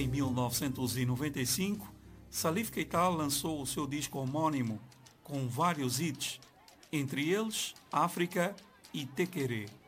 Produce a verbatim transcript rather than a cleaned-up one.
Em mil novecentos e noventa e cinco, Salif Keita lançou o seu disco homônimo, com vários hits, entre eles África e Tequerê.